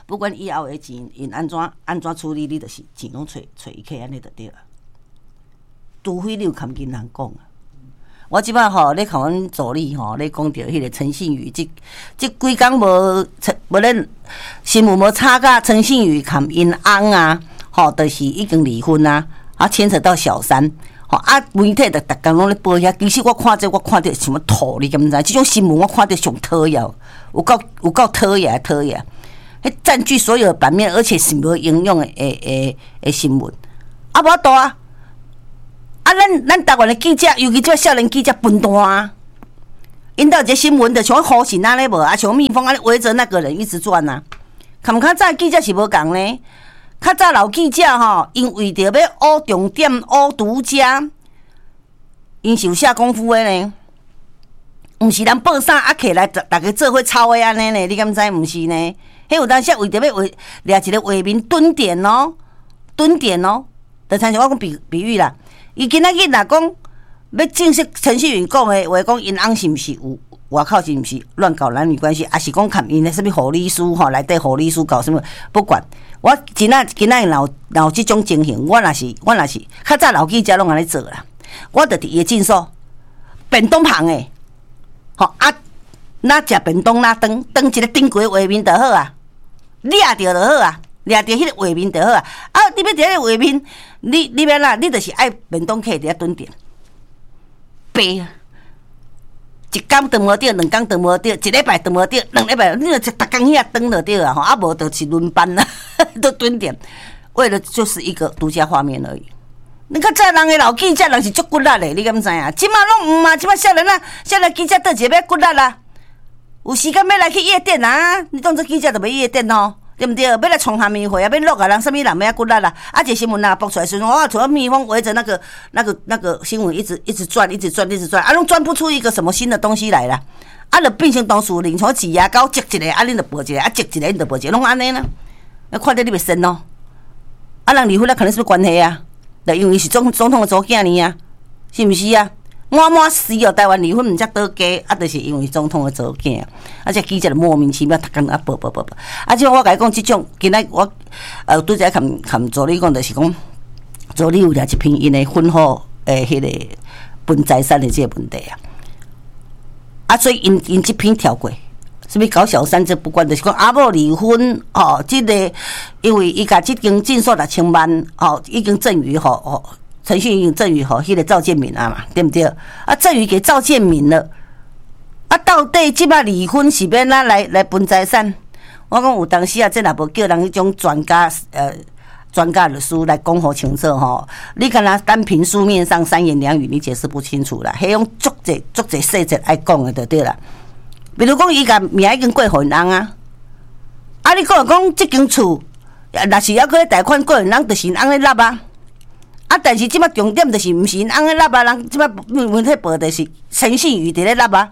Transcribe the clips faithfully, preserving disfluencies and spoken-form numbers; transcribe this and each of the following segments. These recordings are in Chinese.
不管以后的钱因安怎安怎处理，你就是钱拢找找伊去安尼就对了。除非你有看银行讲啊。我即摆吼咧看阮助理吼咧讲着迄个陈信宇，即即几工无无咧新闻无查甲陈信宇含因翁啊，吼，就是已经离婚啊，啊牵扯到小三，吼啊媒体就逐工拢咧报遐。其实我看这我看着什么土，你敢毋知？即种新闻我看着上讨厌，有够有够讨厌讨厌，迄占据所有的版面，而且是无营养的诶诶诶新闻，啊无多啊。啊，咱咱台湾的记者，尤其这少年记者笨蛋啊！因到一个新闻，就像好心安尼无啊，像蜜蜂安尼围着那个人一直转啊。看较早记者是无共呢，较早老记者吼，因为着要挖重点、挖独家，因是有下功夫的呢。毋是人报啥啊，起来大家做伙抄的安尼呢？你敢知？毋是呢？迄有当时为着要为掠一个画面蹲点哦，蹲点哦，就像我讲比比喻啦。伊今仔日若讲要证实陈世云讲的话，讲因翁是毋是有外口是毋是乱搞男女关系，还是讲看因的什么护理师吼内底护理师搞什么？不管我今仔今仔若若有即种情形，我若是我若是较早老记者拢安尼做啦，我着伫伊的诊所便当旁诶，吼啊，哪食便当哪当当一个顶过画面就好啊，掠着就好啊。掠着迄个画面就好啊！啊，你要伫迄个画面，你你要哪？你就是爱便当客伫遐蹲点，白啊！一工顿无着，两工顿无着，一礼拜顿无着，两礼拜你就逐工遐蹲就对啊！吼，啊无就是轮班啦，都蹲点，为了就是一个独家画面而已。你看这人的老记者，人是足骨力的，你敢知影？即马拢毋嘛，即马少年啊，少年记者倒一个要骨力啦，有时间要来去夜店啊！你当作记者就要夜店哦。对不对？要来创虾米会啊？要落啊人什么人要骨力啦？啊，这新闻啊爆出来时候，哇，除了蜜蜂围着那个、那个、那个新闻一直一直转，一直转，一直转，啊，拢转不出一个什么新的东西来啦。啊，就变成当事人，像挤牙膏挤一个，啊，恁就报一个，啊，挤一个，恁就报一个，拢安尼啦。啊，看到你袂生咯。啊，人离婚了，可能是不关系啊？就因为是总总统的祖囝呢啊，是毋是啊？满满死哦！台湾离婚毋才倒家，啊，就是因为总统的祖囝，啊，这记者就莫名其妙，逐工啊报报报报。啊，即我甲你讲，即种今仔我呃拄则含含助理讲，就是讲助理有掠一篇因的婚后诶，迄个分财产的这个问题啊。啊，所以因因即篇跳过，什么搞小三这不管，就是讲阿某离婚哦，即、这个因为伊甲即间诊所六千万哦，已经赠予吼哦。陈讯英赠予吼，迄个赵建民啊嘛，对不对？啊，赠予给赵建民了。啊，到底即摆离婚是要哪来来分财产？我讲有当时啊，这若无叫人迄种专家呃专家律师来讲好清楚吼。你敢若单凭书面上三言两语，你解释不清楚啦。迄种足侪足侪细节爱讲的就对啦。比如讲，伊甲名已经过互因翁啊，啊，你讲讲即间厝，若是还搁咧贷款过因翁，就是因翁咧纳啊。啊！但是即摆重点就是毋是因翁咧纳啊，人即摆媒体报的是陈信宇伫咧纳啊。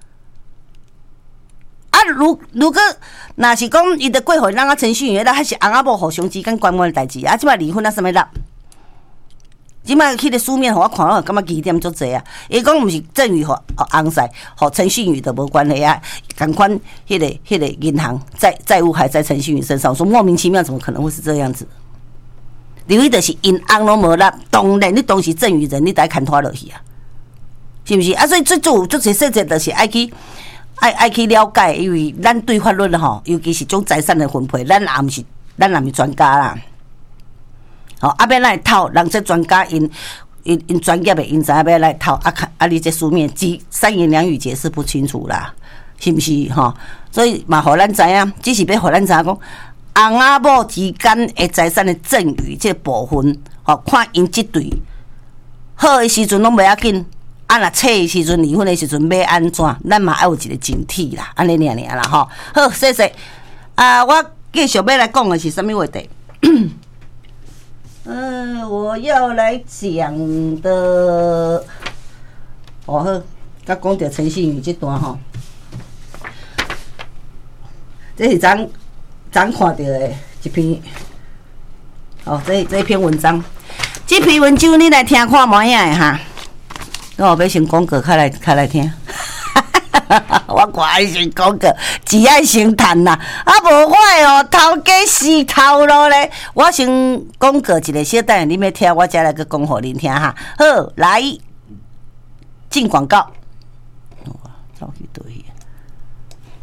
啊，如如果若是讲伊得过互因翁啊，陈信宇纳，还是翁仔某互相之间关关的代志啊？即摆离婚啊，啥物纳？即摆迄个书面互我看，我感觉疑点足济啊。伊讲毋是赠予互翁婿，互陈信宇的无关系啊。共款迄个迄个银行债债务还在陈信宇身上，说莫名其妙，怎么可能会是这样子？因为就是因翁拢无纳，当然你当时赠与人，你得看拖落去啊，是毋是？啊，所以最主最细细节就是爱去爱爱去了解，因为咱对法律吼，尤其是种财产的分配，咱也毋是咱也毋是专家啦。吼、哦，啊，要来套，人这专家因因因专业的，因知影要来套，啊看啊，你这书面只三言两语解释不清楚啦，是毋是？吼、哦，所以嘛，互咱知影，只是要互咱知影讲。翁仔某之间的财产的赠与这个部分，吼，看因即对好的时阵拢袂要紧，啊，若错的时阵离婚的时阵要安怎？咱嘛要有一个警惕啦，安尼尔尔啦吼。好，谢谢。啊，我继续要来讲的是什么话题？嗯、呃，我要来讲的，哦好，甲讲到陈信宇这段吼，这是咱。咱看到的一篇，哦，这这篇文章，这篇文章你来听看卖影的哈。我要先广告，开来开来听。我讲我爱先讲个，只爱先谈啦，啊无坏哦，头家死头路咧。我先讲过一个小等下，你要听我才来个讲互恁听哈。好，来进广告。